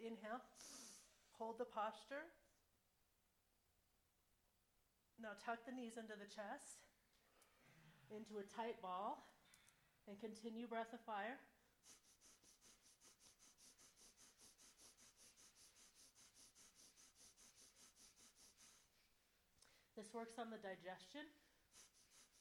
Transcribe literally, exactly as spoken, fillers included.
inhale, hold the posture. Now tuck the knees into the chest, into a tight ball, and continue breath of fire. This works on the digestion